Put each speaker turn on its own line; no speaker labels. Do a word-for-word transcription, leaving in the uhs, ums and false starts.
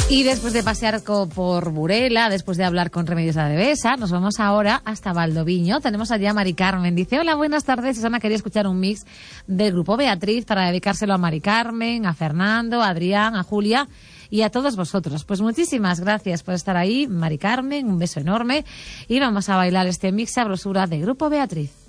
Y después de pasear por Burela, después de hablar con Remedios Adevesa, nos vamos ahora hasta Valdoviño. Tenemos allá a Mari Carmen. Dice, hola, buenas tardes. Susana quería escuchar un mix del grupo Beatriz para dedicárselo a Mari Carmen, a Fernando, a Adrián, a Julia y a todos vosotros. Pues muchísimas gracias por estar ahí, Mari Carmen. Un beso enorme. Y vamos a bailar este mix sabrosura de grupo Beatriz.